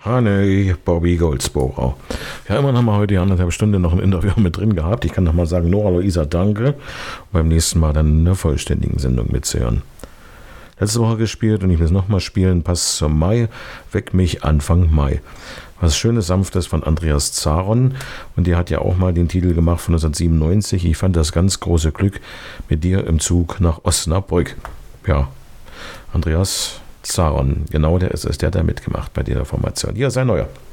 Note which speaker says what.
Speaker 1: Honey, Bobby Goldsboro. Ja, immerhin haben wir heute die 1,5 Stunden noch ein Interview mit drin gehabt. Ich kann noch mal sagen, Nora Luisa, danke. Und beim nächsten Mal dann in der vollständigen Sendung mitzuhören. Letzte Woche gespielt und ich will es nochmal spielen. Pass zum Mai, weck mich Anfang Mai. Was Schönes, Sanftes von Andreas Zaron. Und der hat ja auch mal den Titel gemacht von 1997. Ich fand das ganz große Glück mit dir im Zug nach Osnabrück. Ja, Andreas Zaron, genau der ist es, der hat da mitgemacht bei dieser Formation. Hier ist ein neuer.